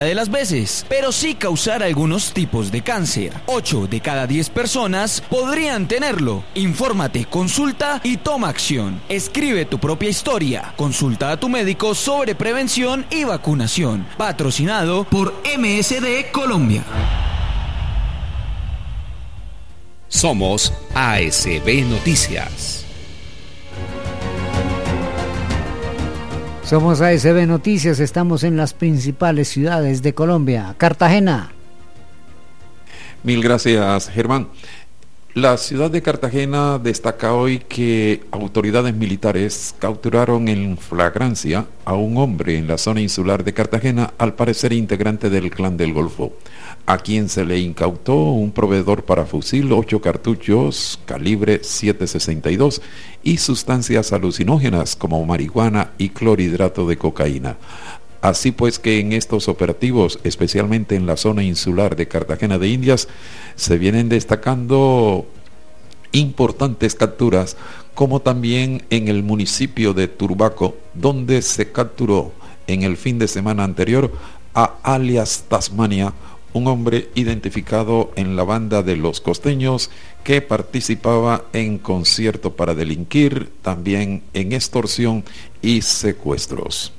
de las veces, pero sí causar algunos tipos de cáncer. 8 de cada 10 personas podrían tenerlo. Infórmate, consulta y toma acción. Escribe tu propia historia. Consulta a tu médico sobre prevención y vacunación. Patrocinado por MSD Colombia. Somos ASB Noticias. Somos ASB Noticias, estamos en las principales ciudades de Colombia. Cartagena. Mil gracias, Germán. La ciudad de Cartagena destaca hoy que autoridades militares capturaron en flagrancia a un hombre en la zona insular de Cartagena, al parecer integrante del Clan del Golfo, a quien se le incautó un proveedor para fusil, 8 cartuchos calibre .762 y sustancias alucinógenas como marihuana y clorhidrato de cocaína. Así pues que en estos operativos, especialmente en la zona insular de Cartagena de Indias, se vienen destacando importantes capturas, como también en el municipio de Turbaco, donde se capturó en el fin de semana anterior a alias Tasmania, un hombre identificado en la banda de Los Costeños que participaba en concierto para delinquir, también en extorsión y secuestros.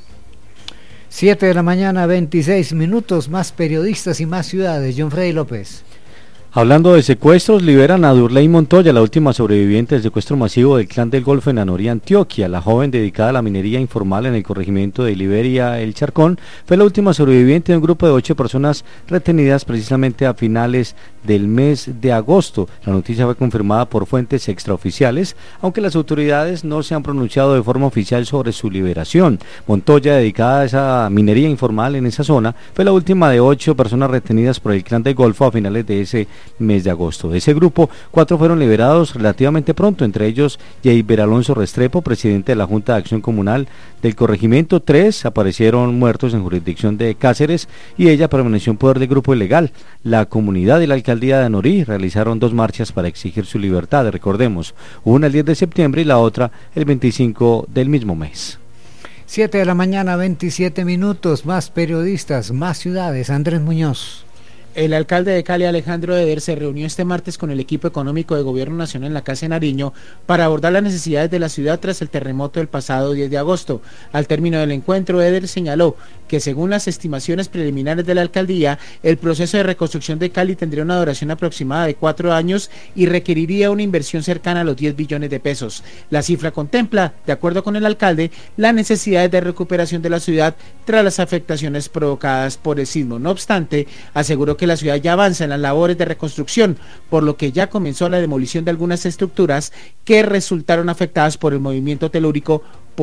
7 de la mañana, 26 minutos, más periodistas y más ciudades. John Freddy López. Hablando de secuestros, liberan a Durley Montoya, la última sobreviviente del secuestro masivo del Clan del Golfo en Anorí, Antioquia. La joven dedicada a la minería informal en el corregimiento de Liberia, El Charcón, fue la última sobreviviente de un grupo de 8 personas retenidas precisamente a finales del mes de agosto. La noticia fue confirmada por fuentes extraoficiales, aunque las autoridades no se han pronunciado de forma oficial sobre su liberación. Montoya, dedicada a esa minería informal en esa zona, fue la última de 8 personas retenidas por el Clan del Golfo a finales de ese mes de agosto. De ese grupo, 4 fueron liberados relativamente pronto, entre ellos Jeiber Alonso Restrepo, presidente de la Junta de Acción Comunal del corregimiento. 3 aparecieron muertos en jurisdicción de Cáceres y ella permaneció en poder del grupo ilegal. La comunidad y la alcaldía de Anorí realizaron 2 marchas para exigir su libertad. Recordemos, una el 10 de septiembre y la otra el 25 del mismo mes. 7 de la mañana, 27 minutos, más periodistas, más ciudades. Andrés Muñoz. El alcalde de Cali, Alejandro Eder, se reunió este martes con el equipo económico de Gobierno Nacional en la Casa de Nariño para abordar las necesidades de la ciudad tras el terremoto del pasado 10 de agosto. Al término del encuentro, Eder señaló que según las estimaciones preliminares de la alcaldía, el proceso de reconstrucción de Cali tendría una duración aproximada de 4 años y requeriría una inversión cercana a los 10 billones de pesos. La cifra contempla, de acuerdo con el alcalde, las necesidades de recuperación de la ciudad tras las afectaciones provocadas por el sismo. No obstante, aseguró que la ciudad ya avanza en las labores de reconstrucción, por lo que ya comenzó la demolición de algunas estructuras que resultaron afectadas por el movimiento telúrico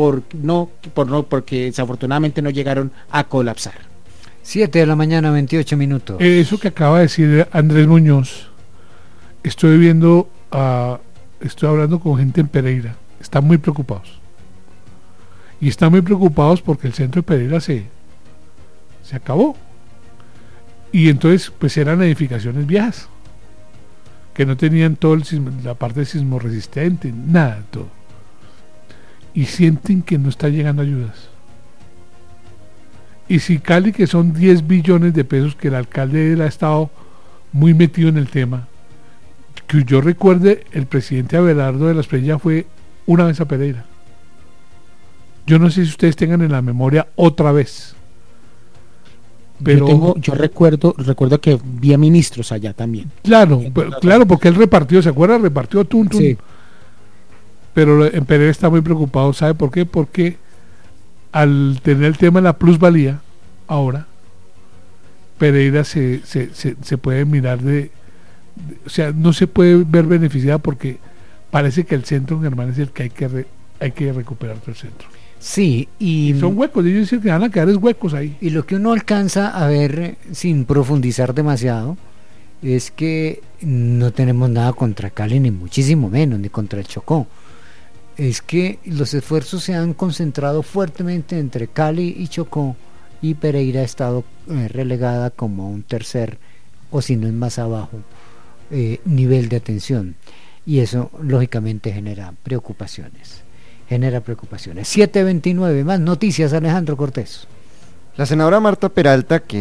porque desafortunadamente no llegaron a colapsar. 7 de la mañana, 28 minutos. Eso que acaba de decir Andrés Muñoz, estoy hablando con gente en Pereira, están muy preocupados. Y están muy preocupados porque el centro de Pereira se acabó. Y entonces pues eran edificaciones viejas que no tenían todo la parte sismo resistente, nada, todo, y sienten que no está llegando ayudas. Y si Cali, que son 10 billones de pesos, que el alcalde ha estado muy metido en el tema, que yo recuerde, el presidente Abelardo de la Espriella fue una vez a Pereira. Yo no sé si ustedes tengan en la memoria otra vez. Pero yo recuerdo que vi a ministros allá también. Claro, porque él repartió, ¿se acuerda? Repartió tun. Sí. Pero en Pereira está muy preocupado, ¿sabe por qué? Porque al tener el tema de la plusvalía, ahora, Pereira se puede mirar o sea, no se puede ver beneficiada porque parece que el centro, Germán, es el que hay que recuperar todo el centro. Sí, y son huecos, ellos dicen que van a quedar huecos ahí. Y lo que uno alcanza a ver, sin profundizar demasiado, es que no tenemos nada contra Cali, ni muchísimo menos, ni contra el Chocó. Es que los esfuerzos se han concentrado fuertemente entre Cali y Chocó, y Pereira ha estado relegada como un tercer, o si no es más abajo, nivel de atención. Y eso, lógicamente, genera preocupaciones. 7:29, más noticias, Alejandro Cortés. La senadora Marta Peralta, que